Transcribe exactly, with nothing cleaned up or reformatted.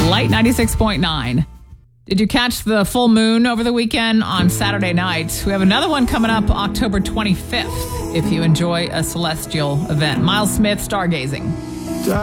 Light ninety-six point nine. Did you catch the full moon over the weekend on Saturday night? We have another one coming up October twenty-fifth if you enjoy a celestial event. Miles Smith, stargazing.